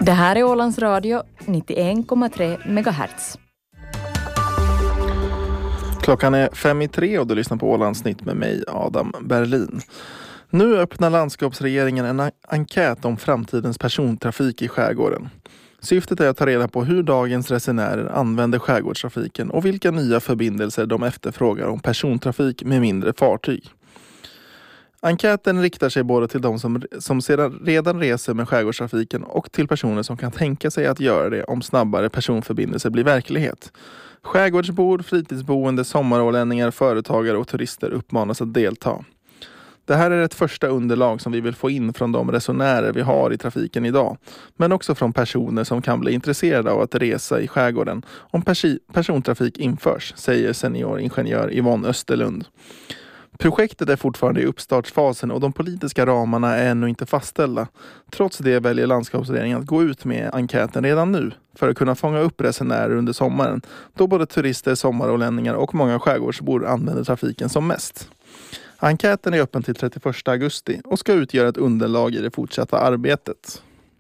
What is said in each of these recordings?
Det här är Ålands Radio 91,3 MHz. Klockan är 5:03 och du lyssnar på Ålandsnytt med mig, Adam Berlin. Nu öppnar landskapsregeringen en enkät om framtidens persontrafik i skärgården. Syftet är att ta reda på hur dagens resenärer använder skärgårdstrafiken och vilka nya förbindelser de efterfrågar om persontrafik med mindre fartyg. Enkäten riktar sig både till de som redan reser med skärgårdstrafiken och till personer som kan tänka sig att göra det om snabbare personförbindelser blir verklighet. Skärgårdsbor, fritidsboende, sommarålänningar, företagare och turister uppmanas att delta. Det här är ett första underlag som vi vill få in från de resenärer vi har i trafiken idag, men också från personer som kan bli intresserade av att resa i skärgården om persontrafik införs, säger senioringenjör Yvonne Österlund. Projektet är fortfarande i uppstartsfasen och de politiska ramarna är ännu inte fastställda. Trots det väljer landskapsregeringen att gå ut med enkäten redan nu för att kunna fånga upp resenärer under sommaren, då både turister, sommarålänningar och många skärgårdsbor använder trafiken som mest. Enkäten är öppen till 31 augusti och ska utgöra ett underlag i det fortsatta arbetet.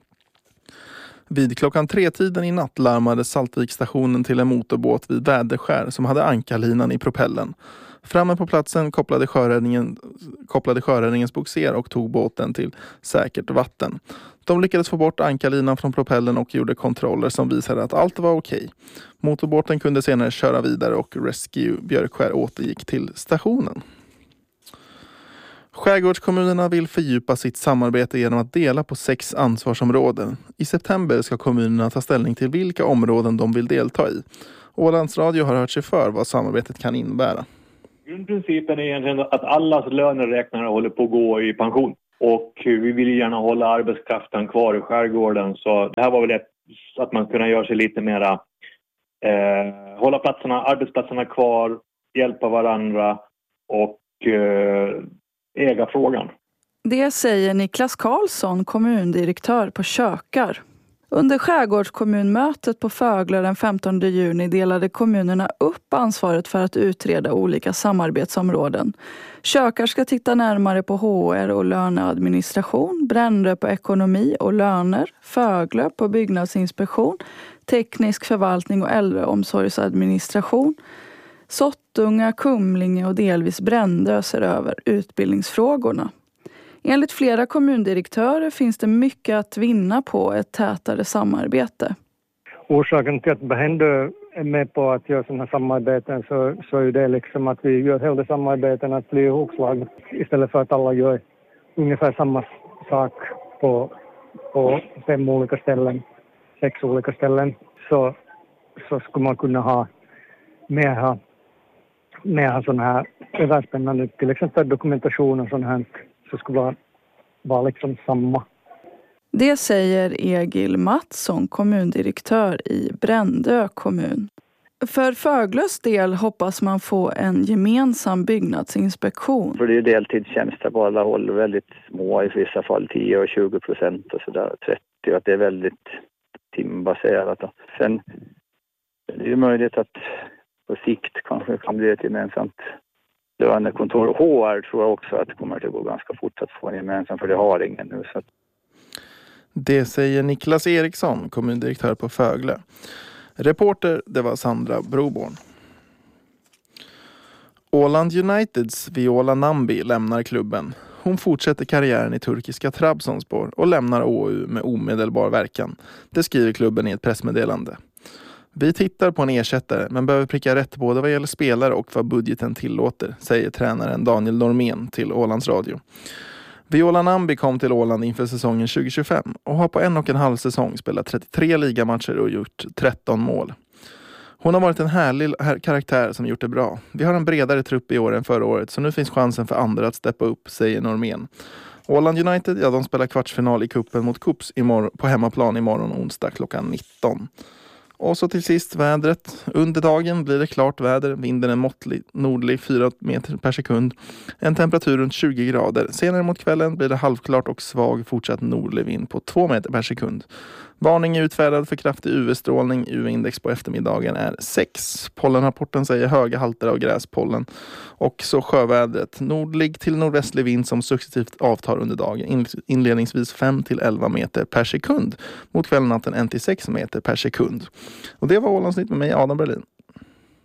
Vid klockan 3-tiden i natt larmade Saltvikstationen till en motorbåt vid Väderskär som hade ankarlinan i propellen. Framme på platsen kopplade sjöräddningens bogser och tog båten till säkert vatten. De lyckades få bort ankarlinan från propellen och gjorde kontroller som visade att allt var okej. Motorbåten kunde senare köra vidare och Rescue Björkskär återgick till stationen. Skärgårdskommunerna vill fördjupa sitt samarbete genom att dela på 6 ansvarsområden. I september ska kommunerna ta ställning till vilka områden de vill delta i. Ålands Radio har hört sig för vad samarbetet kan innebära. Grundprincipen är egentligen att allas löneräknare håller på att gå i pension. Och vi vill gärna hålla arbetskraften kvar i skärgården. Så det här var väl att man kunde göra sig lite mera... hålla arbetsplatserna kvar, hjälpa varandra och äga frågan. Det säger Niklas Karlsson, kommundirektör på Kökar. Under skärgårdskommunmötet på Fögle den 15 juni delade kommunerna upp ansvaret för att utreda olika samarbetsområden. Kökar ska titta närmare på HR och löneadministration, Brändö på ekonomi och löner, Fögle på byggnadsinspektion, teknisk förvaltning och äldreomsorgsadministration. Sottunga, Kumlinge och delvis Brändö ser över utbildningsfrågorna. Enligt flera kommundirektörer finns det mycket att vinna på ett tätare samarbete. Orsaken till att Brändö är med på att göra sådana här samarbeten så är det liksom att vi gör hela samarbeten att bli ihopslag. Istället för att alla gör ungefär samma sak på 5 olika ställen, 6 olika ställen, så skulle man kunna ha mer sådana här överspännande, till exempel dokumentation och sådant här, så skulle vara liksom samma. Det säger Egil Mattsson, kommundirektör i Brändö kommun. För Föglös del hoppas man få en gemensam byggnadsinspektion. För det är deltidstjänster på alla håll, väldigt små, i vissa fall 10 och 20% och sådär, 30, att det är väldigt timbaserat. Sen är det ju möjligt att på sikt kanske kan bli ett gemensamt lönekontor. HR tror jag också att det kommer att gå ganska fort att få en gemensam, för det har ingen nu. Så. Det säger Niklas Eriksson, kommundirektör på Fögle. Reporter, det var Sandra Broborn. Åland Uniteds Viola Nambi lämnar klubben. Hon fortsätter karriären i turkiska Trabzonspor och lämnar OU med omedelbar verkan. Det skriver klubben i ett pressmeddelande. Vi tittar på en ersättare men behöver pricka rätt både vad gäller spelare och vad budgeten tillåter, säger tränaren Daniel Normén till Ålands Radio. Viola Nambi kom till Åland inför säsongen 2025 och har på 1,5 säsong spelat 33 ligamatcher och gjort 13 mål. Hon har varit en härlig karaktär som gjort det bra. Vi har en bredare trupp i år än förra året, så nu finns chansen för andra att steppa upp, säger Normén. Åland United, de spelar kvartsfinal i kuppen mot Kups på hemmaplan imorgon onsdag klockan 19. Och så till sist vädret. Under dagen blir det klart väder. Vinden är måttlig, nordlig 4 meter per sekund. En temperatur runt 20 grader. Senare mot kvällen blir det halvklart och svag fortsatt nordlig vind på 2 meter per sekund. Varning är utfärdad för kraftig UV-strålning. UV-index på eftermiddagen är 6. Pollenrapporten säger höga halter av gräspollen. Och så sjövädret. Nordlig till nordvästlig vind som successivt avtar under dagen. Inledningsvis 5 till 11 meter per sekund. Mot kvällen natten 1 till 6 meter per sekund. Och det var Ålandsnytt med mig, Adam Berlin.